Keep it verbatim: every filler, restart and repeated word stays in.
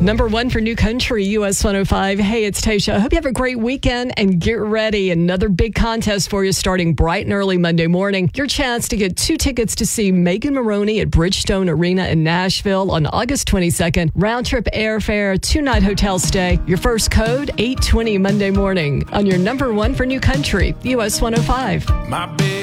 Number one for New Country, U S one oh five. Hey, it's Tasha. I hope you have a great weekend and get ready. Another big contest for you starting bright and early Monday morning. Your chance to get two tickets to see Megan Maroney at Bridgestone Arena in Nashville on August twenty-second. Round trip airfare, two-night hotel stay. Your first code, eight twenty Monday morning on your number one for New Country, U S one oh five. My big